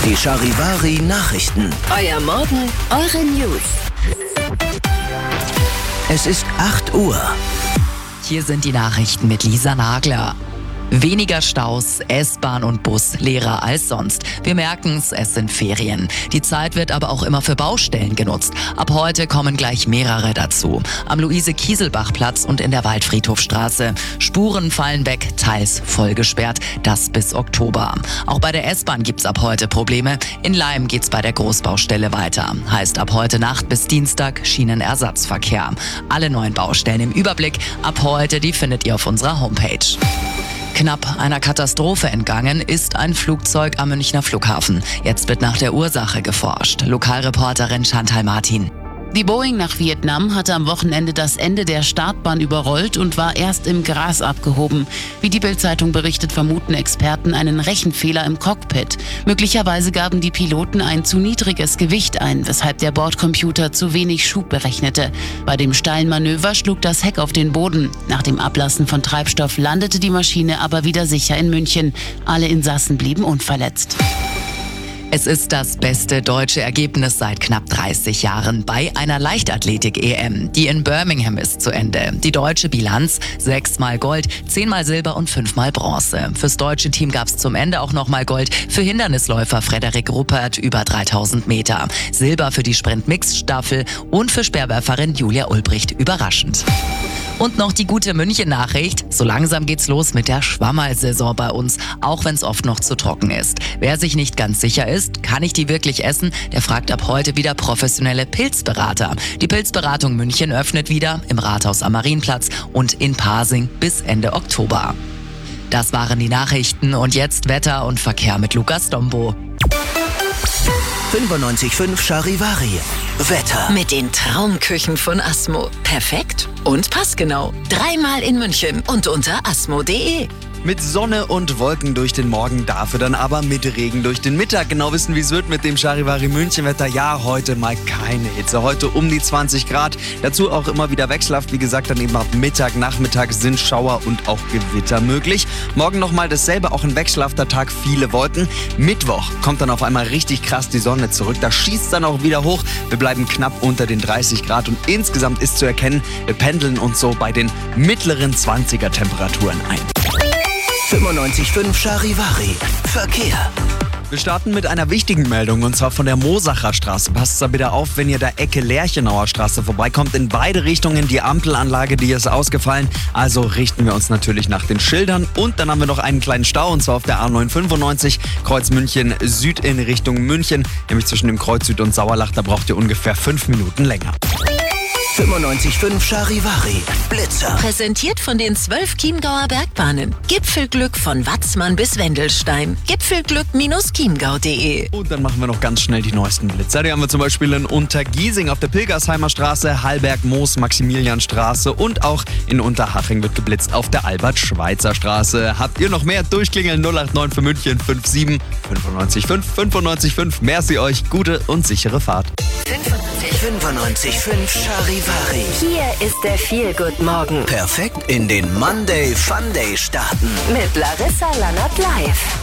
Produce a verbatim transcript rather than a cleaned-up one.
Die Charivari Nachrichten. Euer Morgen, eure News. Es ist acht Uhr. Hier sind die Nachrichten mit Lisa Nagler. Weniger Staus, S-Bahn und Bus leerer als sonst. Wir merken's, es sind Ferien. Die Zeit wird aber auch immer für Baustellen genutzt. Ab heute kommen gleich mehrere dazu. Am Luise-Kieselbach-Platz und in der Waldfriedhofstraße. Spuren fallen weg, teils voll gesperrt. Das bis Oktober. Auch bei der S-Bahn gibt's ab heute Probleme. In Laim geht's bei der Großbaustelle weiter. Heißt ab heute Nacht bis Dienstag Schienenersatzverkehr. Alle neuen Baustellen im Überblick ab heute, die findet ihr auf unserer Homepage. Knapp einer Katastrophe entgangen ist ein Flugzeug am Münchner Flughafen. Jetzt wird nach der Ursache geforscht. Lokalreporterin Chantal Martin. Die Boeing nach Vietnam hatte am Wochenende das Ende der Startbahn überrollt und war erst im Gras abgehoben. Wie die Bild-Zeitung berichtet, vermuten Experten einen Rechenfehler im Cockpit. Möglicherweise gaben die Piloten ein zu niedriges Gewicht ein, weshalb der Bordcomputer zu wenig Schub berechnete. Bei dem steilen Manöver schlug das Heck auf den Boden. Nach dem Ablassen von Treibstoff landete die Maschine aber wieder sicher in München. Alle Insassen blieben unverletzt. Es ist das beste deutsche Ergebnis seit knapp dreißig Jahren bei einer Leichtathletik-E M. Die in Birmingham ist zu Ende. Die deutsche Bilanz: sechsmal Gold, zehnmal Silber und fünfmal Bronze. Fürs deutsche Team gab's zum Ende auch nochmal Gold für Hindernisläufer Frederik Ruppert über dreitausend Meter. Silber für die Sprint-Mix-Staffel und für Speerwerferin Julia Ulbricht überraschend. Und noch die gute München-Nachricht: So langsam geht's los mit der Schwammerl-Saison bei uns, auch wenn es oft noch zu trocken ist. Wer sich nicht ganz sicher ist, kann ich die wirklich essen, der fragt ab heute wieder professionelle Pilzberater. Die Pilzberatung München öffnet wieder im Rathaus am Marienplatz und in Pasing bis Ende Oktober. Das waren die Nachrichten und jetzt Wetter und Verkehr mit Lukas Dombo. fünfundneunzig Komma fünf Charivari. Wetter. Mit den Traumküchen von Asmo. Perfekt und passgenau. Dreimal in München und unter asmo punkt de. Mit Sonne und Wolken durch den Morgen, dafür dann aber mit Regen durch den Mittag. Genau wissen, wie es wird mit dem Charivari München-Wetter. Ja, heute mal keine Hitze. Heute um die zwanzig Grad. Dazu auch immer wieder wechselhaft. Wie gesagt, dann eben ab Mittag, Nachmittag sind Schauer und auch Gewitter möglich. Morgen nochmal dasselbe, auch ein wechselhafter Tag, viele Wolken. Mittwoch kommt dann auf einmal richtig krass die Sonne zurück. Da schießt dann auch wieder hoch. Wir bleiben knapp unter den dreißig Grad und insgesamt ist zu erkennen, wir pendeln uns so bei den mittleren zwanziger Temperaturen ein. fünfundneunzig Komma fünf Charivari. Verkehr. Wir starten mit einer wichtigen Meldung und zwar von der Moosacher Straße. Passt da bitte auf, wenn ihr da Ecke Lerchenauer Straße vorbeikommt. In beide Richtungen die Ampelanlage, die ist ausgefallen. Also richten wir uns natürlich nach den Schildern. Und dann haben wir noch einen kleinen Stau und zwar auf der A neun fünfundneunzig Kreuz München Süd in Richtung München. Nämlich zwischen dem Kreuz Süd und Sauerlach, da braucht ihr ungefähr fünf Minuten länger. fünfundneunzig Komma fünf Charivari. Blitzer. Präsentiert von den zwölf Chiemgauer Bergbahnen. Gipfelglück von Watzmann bis Wendelstein. Gipfelglück Chiemgau punkt de. Und dann machen wir noch ganz schnell die neuesten Blitzer. Die haben wir zum Beispiel in Untergiesing auf der Pilgersheimer Straße, Hallberg, Moos, Maximilianstraße und auch in Unterhaching wird geblitzt auf der Albert-Schweitzer Straße. Habt ihr noch mehr? Durchklingeln null acht neun für München fünf sieben fünfundneunzig fünf fünfundneunzig fünf. Merci euch, gute und sichere Fahrt. fünfundneunzig Komma fünf Charivari. Hier ist der Feel-Good-Morgen Perfekt in den Monday Funday starten. mit Larissa Lannert live.